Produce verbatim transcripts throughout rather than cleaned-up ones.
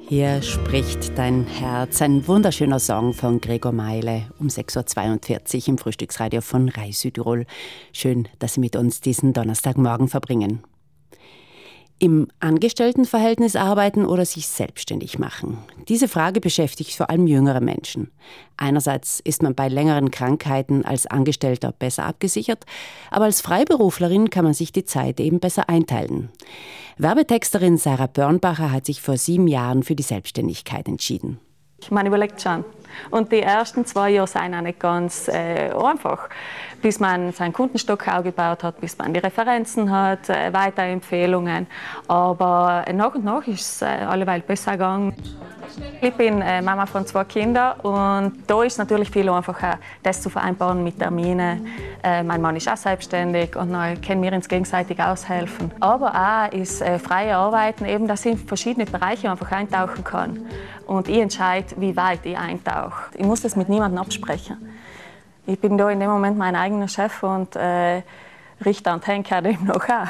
Hier spricht dein Herz, ein wunderschöner Song von Gregor Meile um sechs Uhr zweiundvierzig im Frühstücksradio von Rai Südtirol. Schön, dass Sie mit uns diesen Donnerstagmorgen verbringen. Im Angestelltenverhältnis arbeiten oder sich selbstständig machen? Diese Frage beschäftigt vor allem jüngere Menschen. Einerseits ist man bei längeren Krankheiten als Angestellter besser abgesichert, aber als Freiberuflerin kann man sich die Zeit eben besser einteilen. Werbetexterin Sarah Börnbacher hat sich vor sieben Jahren für die Selbstständigkeit entschieden. Man überlegt schon. Und die ersten zwei Jahre sind auch nicht ganz äh, einfach. Bis man seinen Kundenstock aufgebaut hat, bis man die Referenzen hat, äh, Weiterempfehlungen. Aber äh, nach und nach ist es äh, alleweil besser gegangen. Ich bin äh, Mama von zwei Kindern und da ist es natürlich viel einfacher, das zu vereinbaren mit Terminen. Äh, mein Mann ist auch selbstständig und dann können wir uns gegenseitig aushelfen. Aber auch ist äh, freie Arbeiten eben, dass ich in verschiedene Bereiche einfach eintauchen kann. Und ich entscheide, wie weit ich eintauche. Ich muss das mit niemandem absprechen. Ich bin da in dem Moment mein eigener Chef und äh, Richter und Henker dem noch auch.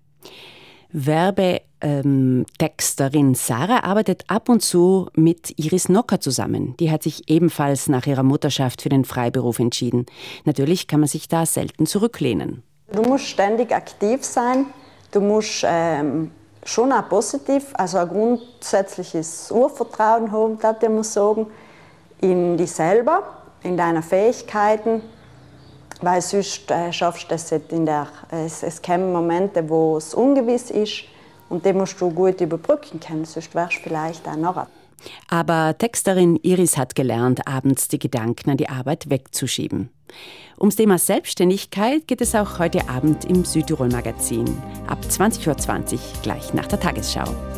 Werbetexterin Sarah arbeitet ab und zu mit Iris Nocker zusammen. Die hat sich ebenfalls nach ihrer Mutterschaft für den Freiberuf entschieden. Natürlich kann man sich da selten zurücklehnen. Du musst ständig aktiv sein. Du musst ähm, schon auch positiv, also ein grundsätzliches Urvertrauen haben, das ich muss sagen, in dich selber, in deine Fähigkeiten. Weil sonst äh, schaffst du das nicht in der... Es, es kommen Momente, wo es ungewiss ist und die musst du gut überbrücken können, sonst wärst du vielleicht auch Narr. Aber Texterin Iris hat gelernt, abends die Gedanken an die Arbeit wegzuschieben. Ums Thema Selbstständigkeit geht es auch heute Abend im Südtirol Magazin. Ab zwanzig Uhr zwanzig, gleich nach der Tagesschau.